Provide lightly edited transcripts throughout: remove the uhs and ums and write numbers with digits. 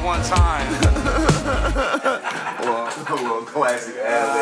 one time. Well, classic.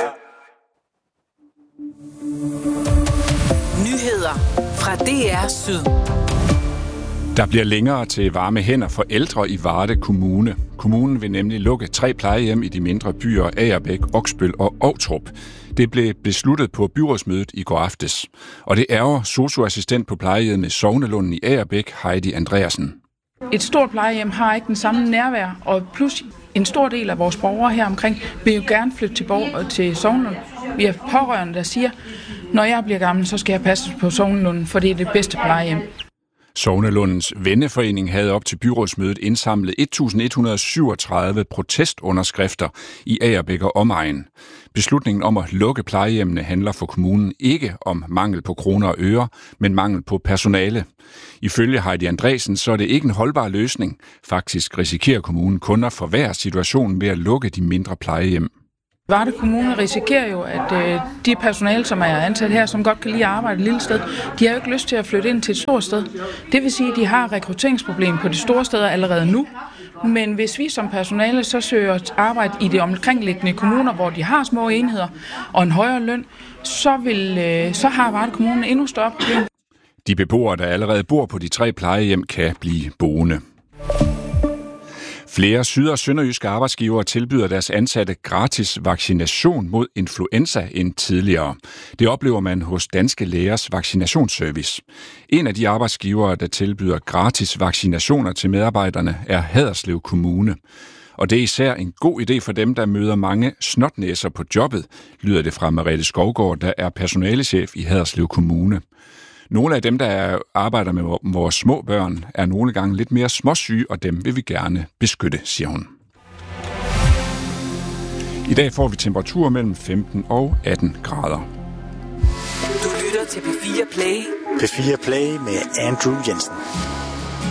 Nyheder fra DR Syd. Der bliver længere til varme hænder for ældre i Varde Kommune. Kommunen vil nemlig lukke 3 plejehjem i de mindre byer Agerbæk, Oksbøl og Ovtrup. Det blev besluttet på byrådsmødet i går aftes. Og det ærger sosu-assistent på plejehjemmet Sognelunden i Agerbæk, Heidi Andreasen. Et stort plejehjem har ikke den samme nærvær, og plus en stor del af vores borgere her omkring vil jo gerne flytte til Sognelunden. Vi har pårørende, der siger, når jeg bliver gammel, så skal jeg passe på Sognelunden, for det er det bedste plejehjem. Sognelundens Venneforening havde op til byrådsmødet indsamlet 1.137 protestunderskrifter i Agerbæk og omegn. Beslutningen om at lukke plejehjemmene handler for kommunen ikke om mangel på kroner og øre, men mangel på personale. Ifølge Heidi Andreasen så er det ikke en holdbar løsning. Faktisk risikerer kommunen kun at forværre situationen ved at lukke de mindre plejehjem. Varde Kommune risikerer jo, at de personale, som er ansat her, som godt kan lide at arbejde et lille sted, de har jo ikke lyst til at flytte ind til et stort sted. Det vil sige, at de har rekrutteringsproblem på de store steder allerede nu. Men hvis vi som personale så søger arbejde i de omkringliggende kommuner, hvor de har små enheder og en højere løn, så har Varde Kommune endnu større problem. De beboere, der allerede bor på de 3 plejehjem, kan blive boende. Flere syd- og sønderjyske arbejdsgivere tilbyder deres ansatte gratis vaccination mod influenza end tidligere. Det oplever man hos Danske Lægers vaccinationsservice. En af de arbejdsgivere, der tilbyder gratis vaccinationer til medarbejderne, er Haderslev Kommune. Og det er især en god idé for dem, der møder mange snotnæser på jobbet, lyder det fra Merete Skovgaard, der er personalechef i Haderslev Kommune. Nogle af dem, der arbejder med vores små børn, er nogle gange lidt mere småsyge, og dem vil vi gerne beskytte, siger hun. I dag får vi temperaturer mellem 15 og 18 grader. Du lytter til P4 Play. P4 Play med Andrew Jensen.